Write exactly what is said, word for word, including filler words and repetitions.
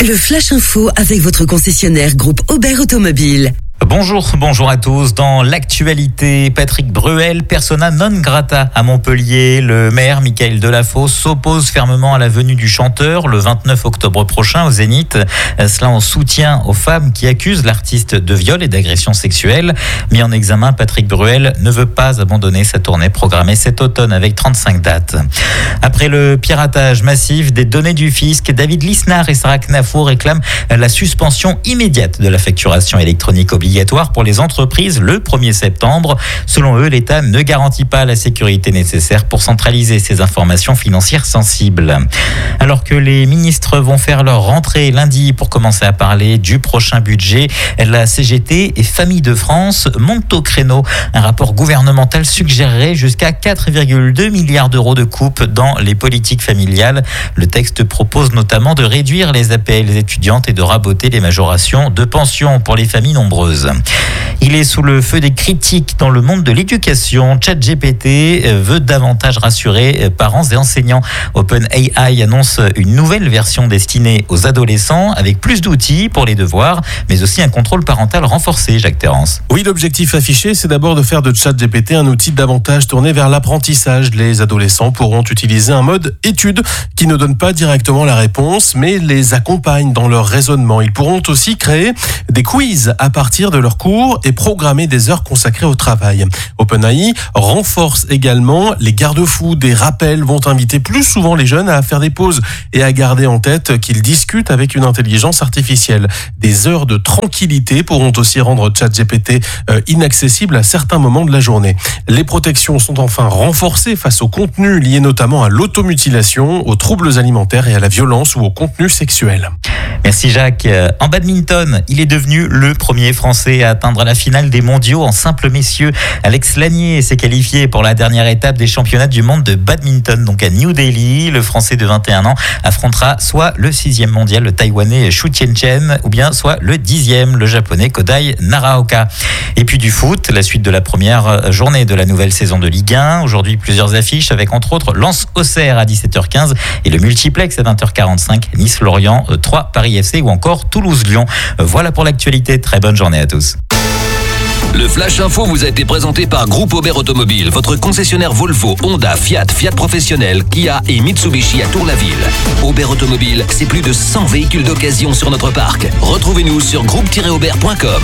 Le Flash Info avec votre concessionnaire groupe Aubert Automobile. Bonjour, bonjour à tous. Dans l'actualité, Patrick Bruel, persona non grata à Montpellier. Le maire Michael Delafosse s'oppose fermement à la venue du chanteur le vingt-neuf octobre prochain au Zénith. Cela en soutien aux femmes qui accusent l'artiste de viol et d'agression sexuelle. Mis en examen, Patrick Bruel ne veut pas abandonner sa tournée programmée cet automne avec trente-cinq dates. Après le piratage massif des données du fisc, David Lisnard et Sarah Knafour réclament la suspension immédiate de la facturation électronique obligatoire pour les entreprises le premier septembre. Selon eux, l'État ne garantit pas la sécurité nécessaire pour centraliser ces informations financières sensibles. Alors que les ministres vont faire leur rentrée lundi pour commencer à parler du prochain budget, la C G T et Famille de France montent au créneau. Un rapport gouvernemental suggérerait jusqu'à quatre virgule deux milliards d'euros de coupes dans les politiques familiales. Le texte propose notamment de réduire les A P L étudiantes et de raboter les majorations de pensions pour les familles nombreuses. Il est sous le feu des critiques dans le monde de l'éducation. ChatGPT veut davantage rassurer parents et enseignants. OpenAI annonce une nouvelle version destinée aux adolescents avec plus d'outils pour les devoirs, mais aussi un contrôle parental renforcé, Jacques Terrance. Oui, l'objectif affiché, c'est d'abord de faire de ChatGPT un outil davantage tourné vers l'apprentissage. Les adolescents pourront utiliser un mode étude qui ne donne pas directement la réponse, mais les accompagne dans leur raisonnement. Ils pourront aussi créer des quiz à partir de leurs cours et programmer des heures consacrées au travail. OpenAI renforce également les garde-fous. Des rappels vont inviter plus souvent les jeunes à faire des pauses et à garder en tête qu'ils discutent avec une intelligence artificielle. Des heures de tranquillité pourront aussi rendre ChatGPT euh, inaccessible à certains moments de la journée. Les protections sont enfin renforcées face aux contenus liés notamment à l'automutilation, aux troubles alimentaires et à la violence ou au contenu sexuel. Merci Jacques. En badminton, il est devenu le premier Français à atteindre la finale des mondiaux en simple messieurs. Alex Lanier s'est qualifié pour la dernière étape des championnats du monde de badminton, donc à New Delhi. Le Français de vingt et un ans affrontera soit le sixième mondial, le Taïwanais Xu Tianchen, ou bien soit le dixième, le Japonais Kodai Naraoka. Et puis du foot, la suite de la première journée de la nouvelle saison de Ligue un. Aujourd'hui, plusieurs affiches avec entre autres Lens-Auxerre à dix-sept heures quinze et le multiplex à vingt heures quarante-cinq, Nice-Lorient, trois Paris F C ou encore Toulouse-Lyon. Voilà pour l'actualité. Très bonne journée à tous. Le Flash Info vous a été présenté par Groupe Aubert Automobile, votre concessionnaire Volvo, Honda, Fiat, Fiat Professionnel, Kia et Mitsubishi à Tour-la-Ville. Aubert Automobile, c'est plus de cent véhicules d'occasion sur notre parc. Retrouvez-nous sur groupe tiret aubert point com.